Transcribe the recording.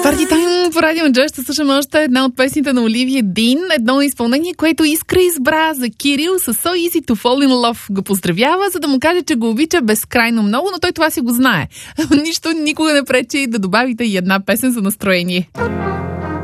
Парти Тайм по Радио Джаз ще слушаме още една от песните на Оливия Дин. Едно изпълнение, което Искра избра за Кирил с So Easy to Fall in Love. Го поздравява, за да му каже, че го обича безкрайно много, но той това си го знае. Нищо никога не пречи да добавите и една песен за настроение.